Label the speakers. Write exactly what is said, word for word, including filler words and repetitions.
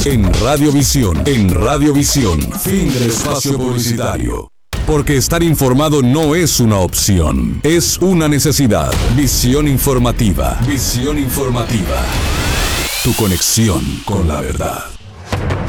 Speaker 1: En Radiovisión, en Radiovisión, fin del espacio publicitario. Porque estar informado no es una opción, es una necesidad. Visión informativa, visión informativa. Tu conexión con la verdad.